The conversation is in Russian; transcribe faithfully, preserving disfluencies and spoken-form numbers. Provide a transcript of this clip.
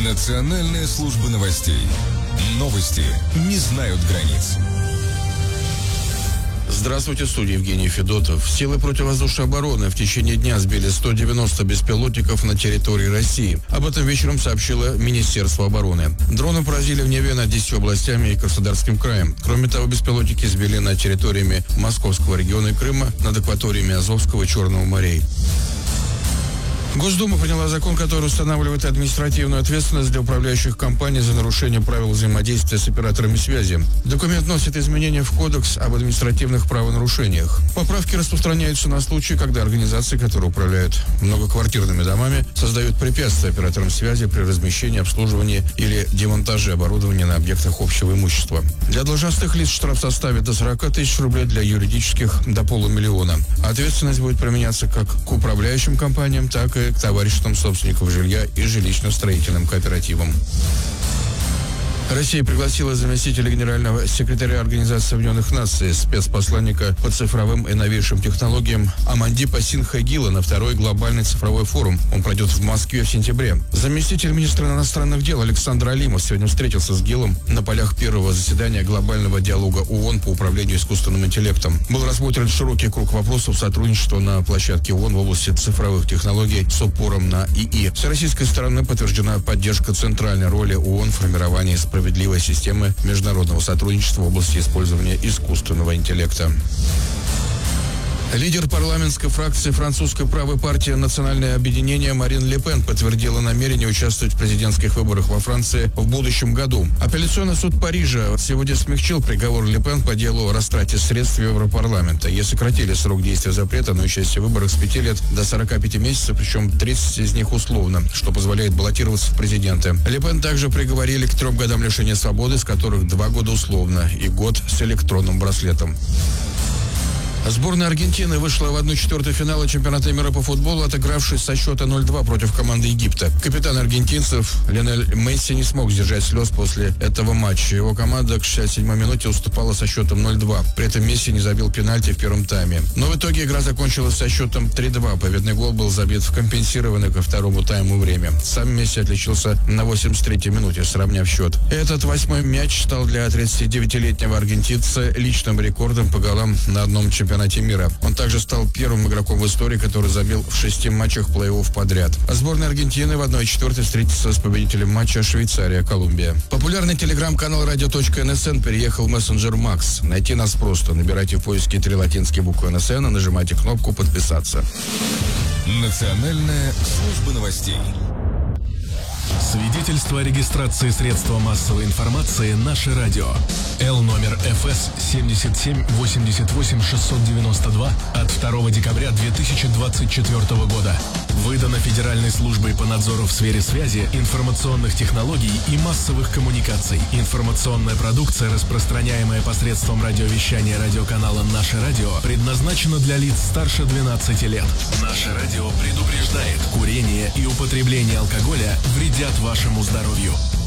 Национальная служба новостей. Новости не знают границ. Здравствуйте, в студии Евгений Федотов. Силы противовоздушной обороны в течение дня сбили сто девяносто беспилотников на территории России. Об этом вечером сообщило Министерство обороны. Дроны поразили в небе над десятью областями и Краснодарским краем. Кроме того, беспилотники сбили над территориями Московского региона и Крыма, над акваториями Азовского и Черного морей. Госдума приняла закон, который устанавливает административную ответственность для управляющих компаний за нарушение правил взаимодействия с операторами связи. Документ носит изменения в Кодекс об административных правонарушениях. Поправки распространяются на случаи, когда организации, которые управляют многоквартирными домами, создают препятствия операторам связи при размещении, обслуживании или демонтаже оборудования на объектах общего имущества. Для должностных лиц штраф составит до сорок тысяч рублей, для юридических – до полумиллиона. Ответственность будет применяться как к управляющим компаниям, так и к товариществам собственников жилья и жилищно-строительным кооперативам. Россия пригласила заместителя генерального секретаря Организации Объединенных Наций, спецпосланника по цифровым и новейшим технологиям Амандипа Синха Гилла на второй глобальный цифровой форум. Он пройдет в Москве в сентябре. Заместитель министра иностранных дел Александр Алимов сегодня встретился с Гиллом на полях первого заседания глобального диалога ООН по управлению искусственным интеллектом. Был рассмотрен широкий круг вопросов сотрудничества на площадке ООН в области цифровых технологий с упором на ИИ. С российской стороны подтверждена поддержка центральной роли ООН в формировании справедливой справедливой системы международного сотрудничества в области использования искусственного интеллекта. Лидер парламентской фракции французской правой партии «Национальное объединение» Марин Ле Пен подтвердила намерение участвовать в президентских выборах во Франции в будущем году. Апелляционный суд Парижа сегодня смягчил приговор Ле Пен по делу о растрате средств Европарламента. Ей сократили срок действия запрета на участие в выборах с пяти лет до сорока пяти месяцев, причем тридцать из них условно, что позволяет баллотироваться в президенты. Ле Пен также приговорили к трем годам лишения свободы, с которых два года условно и год с электронным браслетом. Сборная Аргентины вышла в одну четвертую финала чемпионата мира по футболу, отыгравшись со счета ноль два против команды Египта. Капитан аргентинцев Лионель Месси не смог сдержать слез после этого матча. Его команда к шестьдесят седьмой минуте уступала со счетом ноль два. При этом Месси не забил пенальти в первом тайме. Но в итоге игра закончилась со счетом три два. Победный гол был забит в компенсированное ко второму тайму время. Сам Месси отличился на восемьдесят третьей минуте, сравняв счет. Этот восьмой мяч стал для тридцатидевятилетнего аргентинца личным рекордом по голам на одном чемпионате мира. Он также стал первым игроком в истории, который забил в шести матчах плей-офф подряд. А сборная Аргентины в одной четвертой встретится с победителем матча Швейцария-Колумбия. Популярный телеграм-канал радио точка эн эс эн переехал в мессенджер Макс. Найти нас просто. Набирайте в поиске три латинские буквы эн эс эн и нажимайте кнопку «Подписаться». Национальная служба новостей. Свидетельство о регистрации средства массовой информации «Наше радио». Л номер эф эс семьдесят семь восемьдесят восемь шестьсот девяносто два от второго декабря две тысячи двадцать четвёртого года. Выдано Федеральной службой по надзору в сфере связи, информационных технологий и массовых коммуникаций. Информационная продукция, распространяемая посредством радиовещания радиоканала «Наше радио», предназначена для лиц старше двенадцати лет. «Наше радио» предупреждает: курение и употребление алкоголя вредят вашему здоровью.